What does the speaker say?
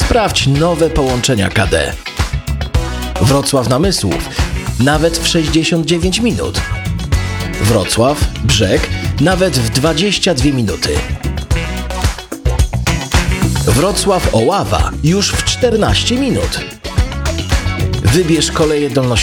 Sprawdź nowe połączenia KD. Wrocław-Namysłów nawet w 69 minut. Wrocław-Brzeg nawet w 22 minuty. Wrocław-Oława już w 14 minut. Wybierz koleje dolnośląskie.